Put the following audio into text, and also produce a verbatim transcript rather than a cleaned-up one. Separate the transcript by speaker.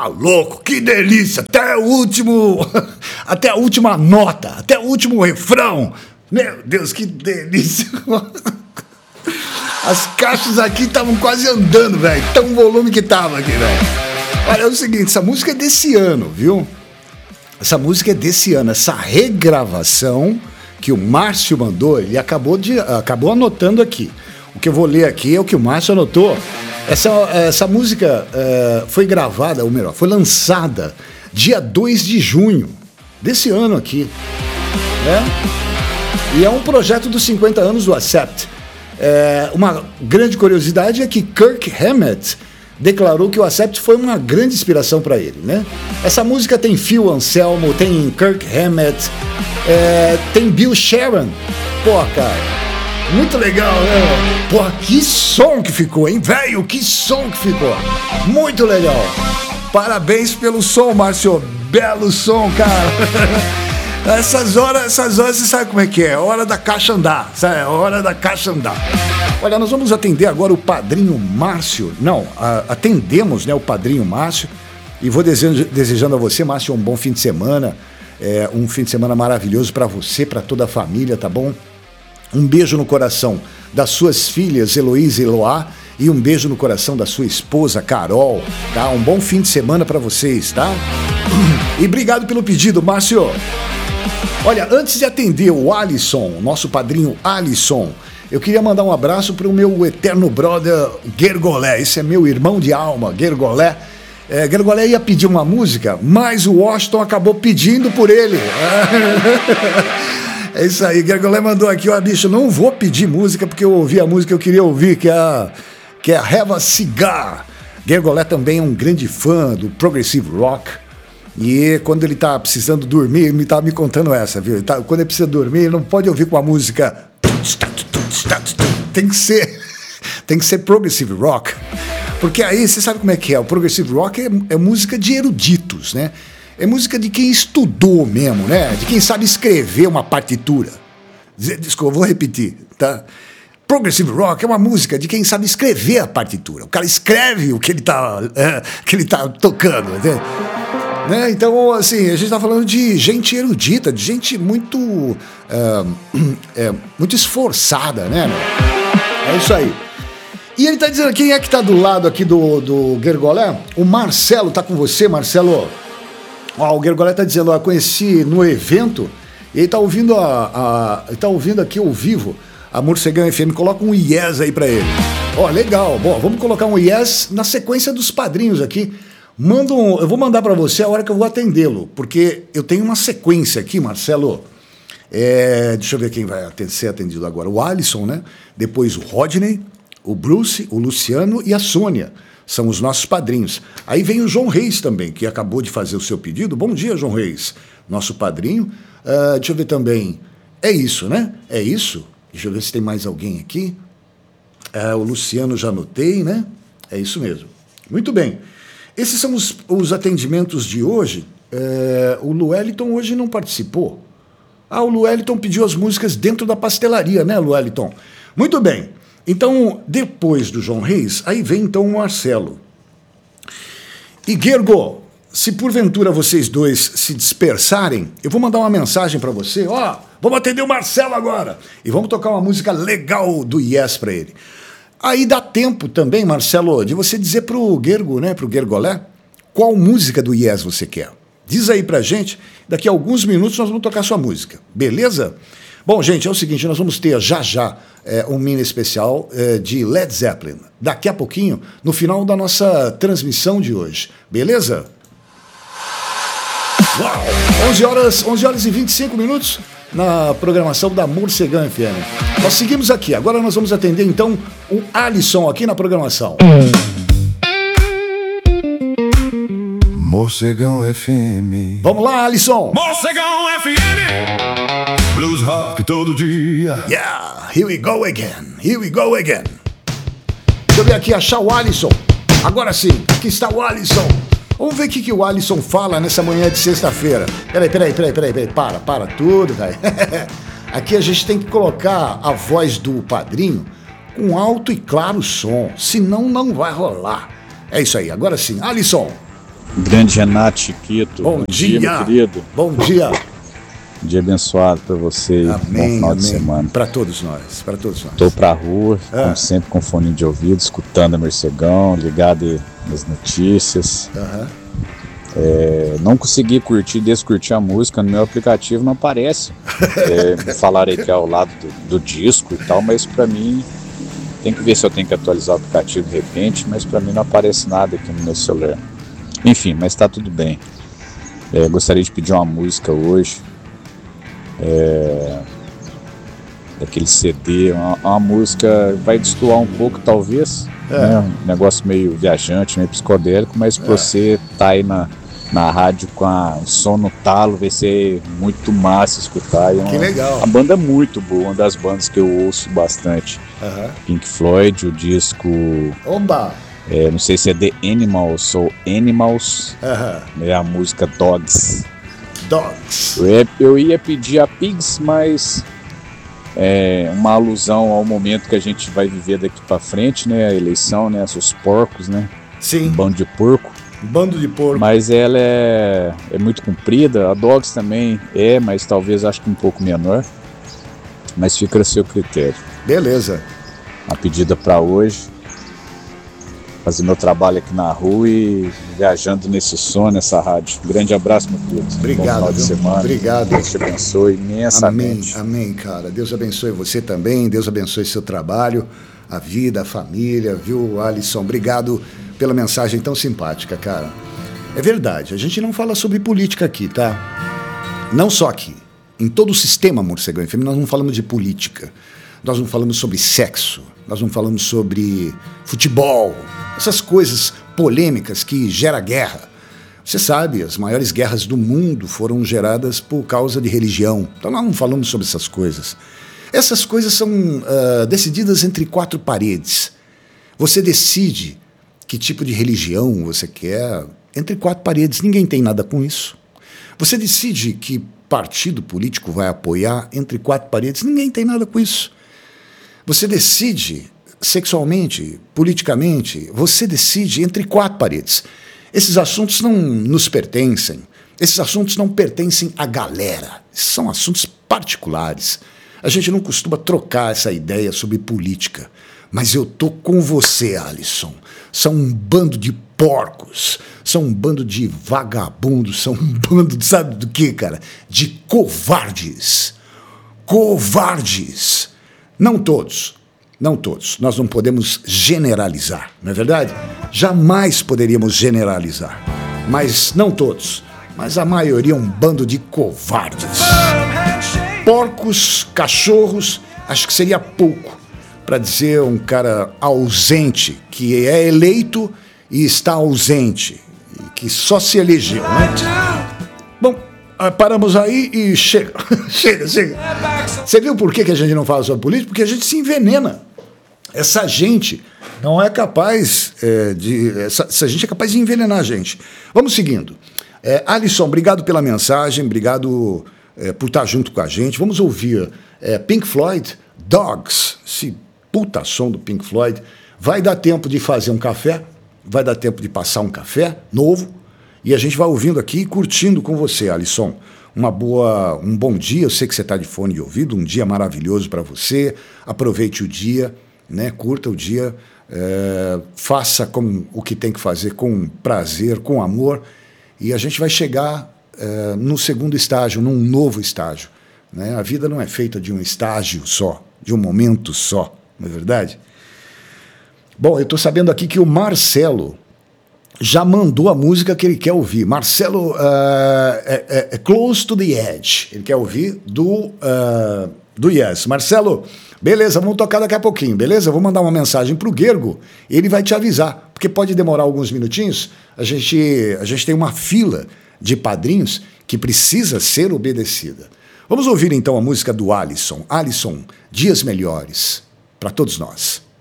Speaker 1: Tá louco, que delícia, até o último, até a última nota, até o último refrão. Meu Deus, que delícia. As caixas aqui estavam quase andando, velho, tão volume que tava aqui, velho. Olha, é o seguinte, essa música é desse ano, viu? Essa música é desse ano, essa regravação que o Márcio mandou, ele acabou, de, acabou anotando aqui. O que eu vou ler aqui é o que o Márcio anotou. Essa, essa música uh, foi gravada, ou melhor, foi lançada dia dois de junho desse ano aqui, né? E é um projeto dos cinquenta anos do Accept. É, uma grande curiosidade é que Kirk Hammett declarou que o Accept foi uma grande inspiração para ele, né? Essa música tem Phil Anselmo, tem Kirk Hammett, é, tem Bill Sharon. Pô, cara, muito legal, né? Pô, que som que ficou, hein, velho? Que som que ficou. Muito legal. Parabéns pelo som, Márcio. Belo som, cara. Essas horas, essas horas, você sabe como é que é? Hora da caixa andar, sabe? Hora da caixa andar. Olha, nós vamos atender agora o Padrinho Márcio. Não, a, atendemos, né, o Padrinho Márcio. E vou desejando, desejando a você, Márcio, um bom fim de semana. É, um fim de semana maravilhoso para você, para toda a família, tá bom? Um beijo no coração das suas filhas, Heloísa e Eloá, e um beijo no coração da sua esposa, Carol, tá? Um bom fim de semana para vocês, tá? E obrigado pelo pedido, Márcio. Olha, antes de atender o Alisson, nosso padrinho Alisson, eu queria mandar um abraço para o meu eterno brother Gergolé. Esse é meu irmão de alma, Gergolé. É, Gergolé ia pedir uma música, mas o Washington acabou pedindo por ele. É isso aí, Gergolé mandou aqui, ó, bicho, não vou pedir música porque eu ouvi a música que eu queria ouvir, que é a, que é a Have a Cigar. Gergolé também é um grande fã do Progressive Rock. E quando ele tá precisando dormir, ele tá me contando essa, viu? Ele tá, quando ele precisa dormir, ele não pode ouvir com a música. Tem que ser, tem que ser Progressive Rock. Porque aí, você sabe como é que é? O Progressive Rock é, é música de eruditos, né? É música de quem estudou mesmo, né? De quem sabe escrever uma partitura. Desculpa, vou repetir, tá? Progressive Rock é uma música de quem sabe escrever a partitura. O cara escreve o que ele tá, é, que ele tá tocando, né? Né? Então, assim, a gente tá falando de gente erudita, de gente muito, é, é, muito esforçada, né? É isso aí. E ele tá dizendo, quem é que tá do lado aqui do, do Gergolé? O Marcelo tá com você, Marcelo. Ó, o Gergolé tá dizendo, ó, conheci no evento, e ele tá ouvindo, a, a, ele tá ouvindo aqui ao vivo a Morcegão F M, coloca um yes aí pra ele. Ó, legal, bom, vamos colocar um yes na sequência dos padrinhos aqui. Manda um, eu vou mandar pra você a hora que eu vou atendê-lo, porque eu tenho uma sequência aqui, Marcelo. É, deixa eu ver quem vai ser atendido agora. O Alisson, né? Depois o Rodney, o Bruce, o Luciano e a Sônia. São os nossos padrinhos. Aí vem o João Reis também, que acabou de fazer o seu pedido. Bom dia, João Reis, nosso padrinho. Uh, deixa eu ver também. É isso, né? É isso. Deixa eu ver se tem mais alguém aqui. Uh, o Luciano já anotei, né? É isso mesmo. Muito bem. Esses são os, os atendimentos de hoje. Uh, o Lueliton hoje não participou. Ah, o Lueliton pediu as músicas dentro da pastelaria, né, Lueliton? Muito bem. Então, depois do João Reis, aí vem então o Marcelo. E Gergo, se porventura vocês dois se dispersarem, eu vou mandar uma mensagem para você. Ó, vamos atender o Marcelo agora. E vamos tocar uma música legal do Yes para ele. Aí dá tempo também, Marcelo, de você dizer pro Gergo, né, pro Gergolé, qual música do Yes você quer. Diz aí pra gente, daqui a alguns minutos nós vamos tocar sua música, beleza? Bom, gente, é o seguinte, nós vamos ter já já é, um mini especial é, de Led Zeppelin, daqui a pouquinho, no final da nossa transmissão de hoje, beleza? Uau! onze horas, onze horas e vinte e cinco minutos na programação da Morcegão F M. Nós seguimos aqui, agora nós vamos atender então o Alisson aqui na programação.
Speaker 2: Morcegão F M.
Speaker 1: Vamos lá, Alisson.
Speaker 2: Morcegão F M. Blues rock todo dia.
Speaker 1: Yeah, here we go again. Here we go again. Deixa eu ver aqui, achar o Alisson. Agora sim, aqui está o Alisson. Vamos ver o que, que o Alisson fala nessa manhã de sexta-feira. Peraí, peraí, peraí, peraí, peraí. Para, para tudo, velho. Aqui a gente tem que colocar a voz do padrinho com alto e claro som. Senão não vai rolar. É isso aí, agora sim. Alisson.
Speaker 3: Grande Renato Chiquito,
Speaker 1: bom,
Speaker 3: bom
Speaker 1: dia,
Speaker 3: dia, meu querido.
Speaker 1: Bom dia.
Speaker 3: Um dia abençoado para você.
Speaker 1: Amém,
Speaker 3: bom final
Speaker 1: amém.
Speaker 3: de semana.
Speaker 1: Para todos nós, para todos nós.
Speaker 3: Estou pra rua,
Speaker 1: ah.
Speaker 3: como sempre, com fone de ouvido, escutando a Mercegão, ligado nas notícias.
Speaker 1: Uhum.
Speaker 3: É, não consegui curtir, descurtir a música, no meu aplicativo não aparece. É, me falaram aí que é ao lado do, do disco e tal, mas para mim, tem que ver se eu tenho que atualizar o aplicativo de repente, mas para mim não aparece nada aqui no meu celular. Enfim, mas tá tudo bem. É, gostaria de pedir uma música hoje. É, daquele C D, uma, uma música vai destoar um pouco talvez, é. né? Um negócio meio viajante, meio psicodélico, mas pra é. você tá aí na, na rádio com a, o som no talo, vai ser muito massa escutar. É uma,
Speaker 1: que legal.
Speaker 3: Uma banda muito boa, uma das bandas que eu ouço bastante.
Speaker 1: Uh-huh.
Speaker 3: Pink Floyd, o disco...
Speaker 1: Oba!
Speaker 3: É, não sei se é The Animals ou Animals,
Speaker 1: uh-huh.
Speaker 3: é a música Dogs.
Speaker 1: Dogs.
Speaker 3: Eu ia, eu ia pedir a Pigs, mas é uma alusão ao momento que a gente vai viver daqui pra frente, né? A eleição, né? Os porcos, né?
Speaker 1: Sim.
Speaker 3: Um bando de porco.
Speaker 1: Um bando de porco.
Speaker 3: Mas ela é, é muito comprida. A Dogs também é, mas talvez acho que um pouco menor. Mas fica a seu critério.
Speaker 1: Beleza.
Speaker 3: A pedida pra hoje. Fazer meu trabalho aqui na rua e viajando nesse som, nessa rádio. Um grande abraço, meu querido.
Speaker 1: Obrigado,
Speaker 3: bom final de semana.
Speaker 1: Obrigado.
Speaker 3: Deus te abençoe imensamente.
Speaker 1: Amém, amém, cara. Deus abençoe você também, Deus abençoe seu trabalho, a vida, a família, viu, Alisson? Obrigado pela mensagem tão simpática, cara. É verdade, a gente não fala sobre política aqui, tá? Não só aqui. Em todo o sistema Morcegão F M, nós não falamos de política. Nós não falamos sobre sexo. Nós não falamos sobre futebol. Essas coisas polêmicas que geram guerra. Você sabe, as maiores guerras do mundo foram geradas por causa de religião. Então nós não falamos sobre essas coisas. Essas coisas são uh, decididas entre quatro paredes. Você decide que tipo de religião você quer entre quatro paredes. Ninguém tem nada com isso. Você decide que partido político vai apoiar entre quatro paredes. Ninguém tem nada com isso. Você decide sexualmente, politicamente, você decide entre quatro paredes. Esses assuntos não nos pertencem, esses assuntos não pertencem à galera, são assuntos particulares. A gente não costuma trocar essa ideia sobre política, mas eu tô com você, Alisson. São um bando de porcos, são um bando de vagabundos, são um bando, de, sabe do que, cara? De covardes. Covardes. Não todos, não todos. Nós não podemos generalizar, não é verdade? Jamais poderíamos generalizar. Mas não todos. Mas a maioria é um bando de covardes. Porcos, cachorros, acho que seria pouco para dizer um cara ausente, que é eleito e está ausente, e que só se elegeu, né? Bom, paramos aí e chega, chega, chega. Você viu por que a gente não fala sobre política? Porque a gente se envenena. Essa gente não é capaz é, de... Essa, essa gente é capaz de envenenar a gente. Vamos seguindo. É, Alisson, obrigado pela mensagem, obrigado é, por estar junto com a gente. Vamos ouvir é, Pink Floyd, Dogs, esse puta som do Pink Floyd. Vai dar tempo de fazer um café, vai dar tempo de passar um café novo, e a gente vai ouvindo aqui e curtindo com você, Alisson. Uma boa, um bom dia, eu sei que você está de fone de ouvido, um dia maravilhoso para você. Aproveite o dia, né? Curta o dia, é, faça com o que tem que fazer com prazer, com amor, e a gente vai chegar é, no segundo estágio, num novo estágio, né? A vida não é feita de um estágio só, de um momento só, não é verdade? Bom, eu estou sabendo aqui que o Marcelo já mandou a música que ele quer ouvir. Marcelo, uh, é, é, é Close to the Edge. Ele quer ouvir do, uh, do Yes. Marcelo, beleza, vamos tocar daqui a pouquinho, beleza? Eu vou mandar uma mensagem pro Gergo e ele vai te avisar, porque pode demorar alguns minutinhos. A gente, a gente tem uma fila de padrinhos que precisa ser obedecida. Vamos ouvir então a música do Alisson. Alisson, Dias Melhores, para todos nós.